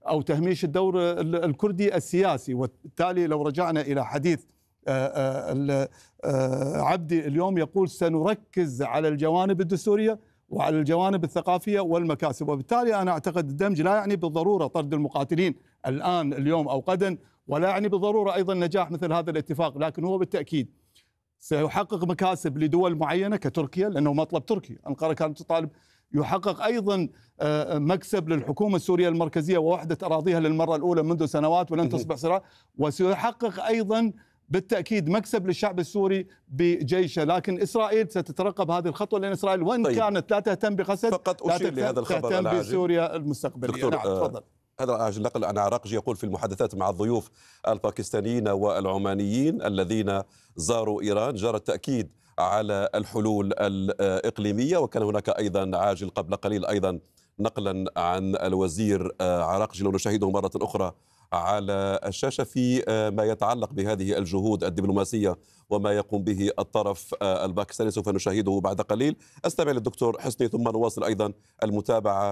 أو تهميش الدور الكردي السياسي. وبالتالي لو رجعنا إلى حديث عبدي اليوم يقول سنركز على الجوانب الدستورية وعلى الجوانب الثقافية والمكاسب، وبالتالي أنا أعتقد الدمج لا يعني بالضرورة طرد المقاتلين الآن اليوم أو غدا، ولا يعني بالضرورة أيضا نجاح مثل هذا الاتفاق، لكن هو بالتأكيد سيحقق مكاسب لدول معينة كتركيا لأنه مطلب تركي، أنقرة كانت تطالب. يحقق أيضا مكسب للحكومة السورية المركزية ووحدة أراضيها للمرة الأولى منذ سنوات ولن تصبح صراع، وسيحقق أيضا بالتأكيد مكسب للشعب السوري بجيشه. لكن إسرائيل ستترقب هذه الخطوة، لأن إسرائيل وإن كانت لا تهتم بقسد فقط أشير لهذا الخبر تهتم بسوريا المستقبلية. دكتور نعم تفضل. هذا العاجل نقل عن عراقجي يقول في المحادثات مع الضيوف الباكستانيين والعمانيين الذين زاروا إيران جرى التأكيد على الحلول الإقليمية، وكان هناك أيضا عاجل قبل قليل أيضا نقلا عن الوزير عراقجي لو نشاهده مرة أخرى على الشاشة في ما يتعلق بهذه الجهود الدبلوماسية وما يقوم به الطرف الباكستاني، سوف نشاهده بعد قليل. أستمع للدكتور حسني ثم نواصل أيضا المتابعة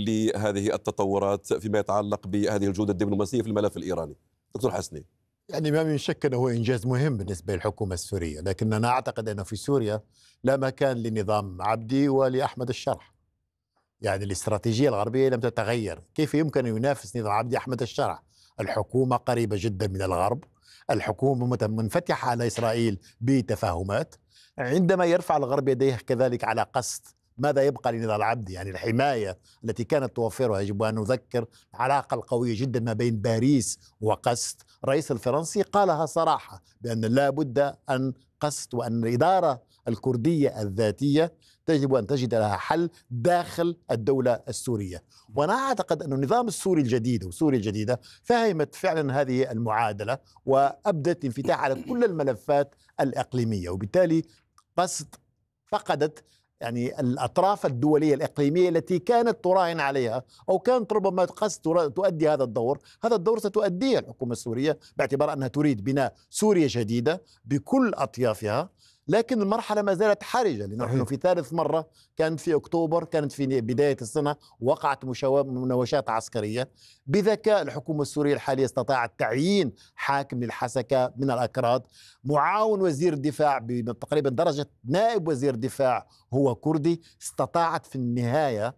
لهذه التطورات فيما يتعلق بهذه الجهود الدبلوماسية في الملف الإيراني. دكتور حسني، يعني ما من شك أنه هو إنجاز مهم بالنسبة للحكومة السورية، لكن أنا أعتقد أنه في سوريا لا مكان لنظام عبدي ولأحمد الشرح. يعني الاستراتيجية الغربية لم تتغير. كيف يمكن أن ينافس نظام عبدي أحمد الشرح؟ الحكومة قريبة جدا من الغرب، الحكومة منفتحة على إسرائيل بتفاهمات. عندما يرفع الغرب يديه كذلك على قسد، ماذا يبقى لنضال العبد؟ يعني الحماية التي كانت توفرها. يجب أن نذكر العلاقة القوية جدا ما بين باريس وقسد. الرئيس الفرنسي قالها صراحة بأن لا بد أن قسد وأن الإدارة الكردية الذاتية تجب أن تجد لها حل داخل الدولة السورية. وأنا أعتقد أن النظام السوري الجديد وسوريا الجديدة فهمت فعلا هذه المعادلة وأبدت انفتاح على كل الملفات الإقليمية، وبالتالي قسد فقدت يعني الأطراف الدولية الإقليمية التي كانت تراهن عليها، أو كانت ربما قسد تؤدي هذا الدور. هذا الدور ستؤديه الحكومة السورية باعتبار أنها تريد بناء سوريا جديدة بكل أطيافها. لكن المرحلة ما زالت حرجة، لأنه في ثالث مرة كانت في أكتوبر، كانت في بداية السنة، وقعت مناوشات عسكرية. بذكاء الحكومة السورية الحالية استطاعت تعيين حاكم للحسكة من الأكراد، معاون وزير الدفاع تقريبا درجة نائب وزير دفاع هو كردي. استطاعت في النهاية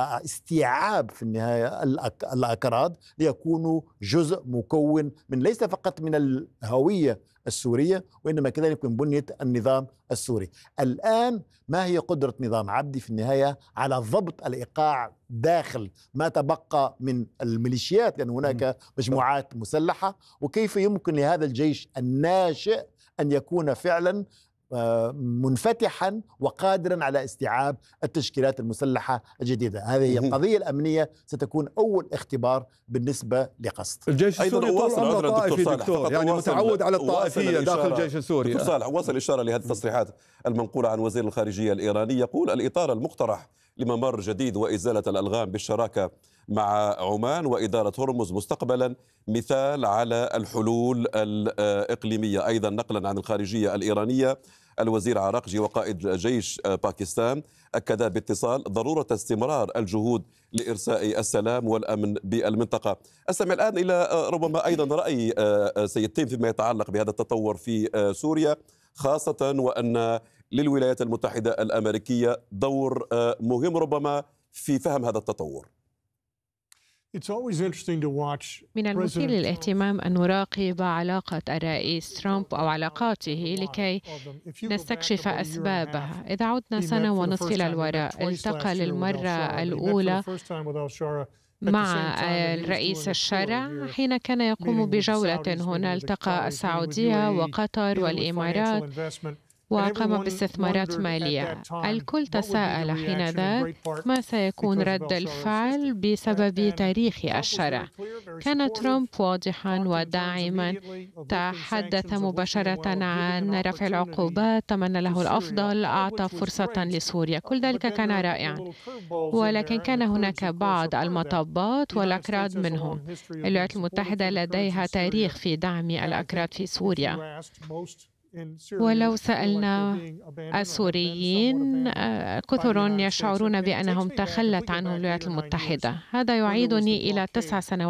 استيعاب في النهاية الأكراد ليكونوا جزء مكون من ليس فقط من الهوية السورية وإنما كذلك من بنية النظام السوري. الآن ما هي قدرة نظام عبدي في النهاية على ضبط الإيقاع داخل ما تبقى من الميليشيات، لأن هناك مجموعات مسلحة، وكيف يمكن لهذا الجيش الناشئ أن يكون فعلا منفتحا وقادرا على استيعاب التشكيلات المسلحة الجديدة. هذه هي القضية الأمنية ستكون أول اختبار بالنسبة لقسد. الجيش السوري طول عمره طائفي دكتور، يعني متعود على الطائفية داخل الجيش السوري. دكتور صالح، وصل إشارة لهذه التصريحات المنقولة عن وزير الخارجية الإيراني، يقول الإطار المقترح لممر جديد وإزالة الألغام بالشراكة مع عمان وإدارة هرمز مستقبلا مثال على الحلول الإقليمية. أيضا نقلا عن الخارجية الإيرانية، الوزير عراقجي وقائد جيش باكستان أكد باتصال ضرورة استمرار الجهود لإرساء السلام والأمن بالمنطقة. أستمع الآن إلى ربما أيضا رأي سيد تيم فيما يتعلق بهذا التطور في سوريا، خاصة وأن للولايات المتحدة الأمريكية دور مهم ربما في فهم هذا التطور. من المثير للاهتمام أن نراقب علاقة الرئيس ترامب أو علاقاته لكي نستكشف أسبابها. إذا عدنا سنة ونصف إلى الوراء، التقى للمرة الأولى مع الرئيس الشارع حين كان يقوم بجولة هنا. التقى السعودية وقطر والإمارات وقام باستثمارات مالية. الكل تساءل حينذاك ما سيكون رد الفعل بسبب تاريخ الشرع. كان ترامب واضحا وداعما، تحدث مباشرة عن رفع العقوبات، تمنى له الأفضل، أعطى فرصة لسوريا. كل ذلك كان رائعا، ولكن كان هناك بعض المطبات والأكراد منهم. الولايات المتحدة لديها تاريخ في دعم الأكراد في سوريا، ولو سألنا السوريين كثر يشعرون بأنهم تخلت عنهم الولايات المتحدة. هذا يعيدني إلى 9 سنوات